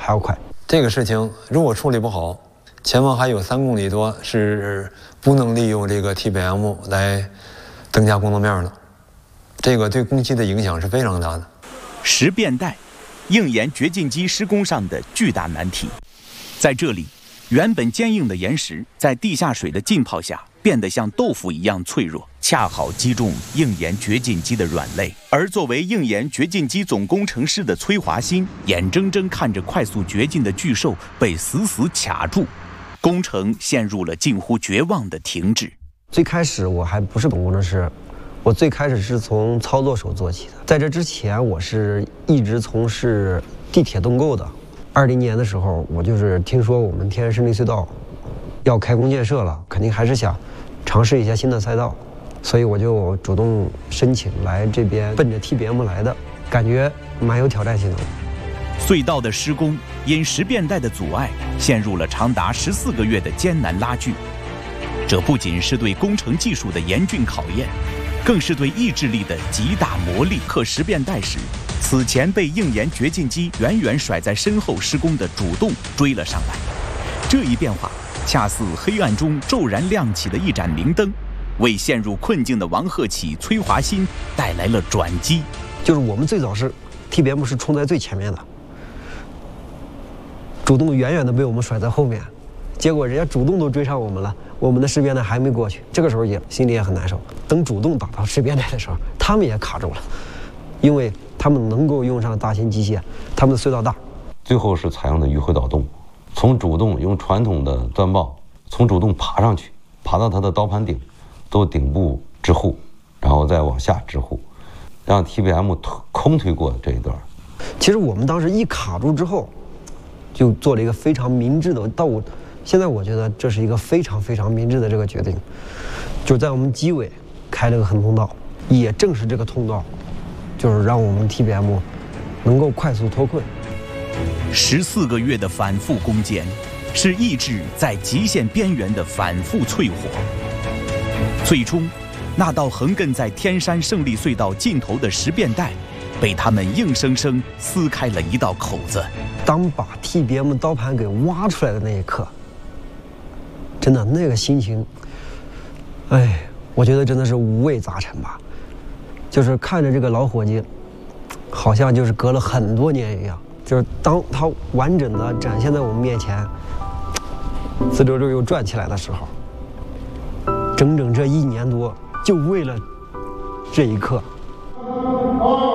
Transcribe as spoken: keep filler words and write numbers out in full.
还要快。 这个事情如果处理不好，前方还有三公里多是不能利用这个 T B M 来增加工作面的，这个对工期的影响是非常大的。 石变带，硬岩掘进机施工上的巨大难题。在这里，原本坚硬的岩石在地下水的浸泡下变得像豆腐一样脆弱，恰好击中硬岩掘进机的软肋。而作为硬岩掘进机总工程师的崔华新，眼睁睁看着快速掘进的巨兽被死死卡住，工程陷入了近乎绝望的停滞。 最开始我还不是总工程师，我最开始是从操作手做起的。在这之前，我是一直从事地铁动构的。二零年的时候，我就是听说我们天然湿地隧道要开工建设了，肯定还是想尝试一下新的赛道，所以我就主动申请来这边，奔着 T B M 来的，感觉蛮有挑战性的。 隧道的施工因石变带的阻碍，陷入了长达十四个月的艰难拉锯。这不仅是对工程技术的严峻考验，更是对意志力的极大磨砺。刻石变带时，此前被硬岩掘进机远远甩在身后施工的主动追了上来。这一变化恰似黑暗中骤然亮起的一盏明灯，为陷入困境的王鹤启、崔华新带来了转机。 就是我们最早是 T B M 是冲在最前面的，主动远远的被我们甩在后面，结果人家主动都追上我们了，我们的石变带还没过去，这个时候也心里也很难受。等主动打到石变带的时候，他们也卡住了，因为他们能够用上大型机械，他们的隧道大。 最后是采用的迂回导动，从主动用传统的钻刨，从主动爬上去，爬到它的刀盘顶，做顶部支护，然后再往下支护，让 T B M 空推过这一段。 其实我们当时一卡住之后，就做了一个非常明智的，到我现在我觉得这是一个非常非常明智的这个决定，就是在我们机尾开了个横通道，也正是这个通道，就是让我们 T B M 能够快速脱困。 十四个月的反复攻坚，是意志在极限边缘的反复淬火。最终，那道横亘在天山胜利隧道尽头的石变带，被他们硬生生撕开了一道口子。 当把 T B M 刀盘给挖出来的那一刻，真的那个心情，哎，我觉得真的是五味杂陈吧。就是看着这个老伙计，好像就是隔了很多年一样。就是当他完整的展现在我们面前，自溜溜又转起来的时候，整整这一年多，就为了这一刻。